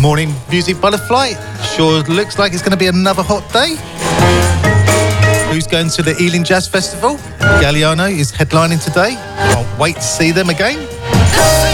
Morning Music Butterfly. Sure looks like it's going to be another hot day. Who's going to the Ealing Jazz Festival? Galliano is headlining today. Can't wait to see them again.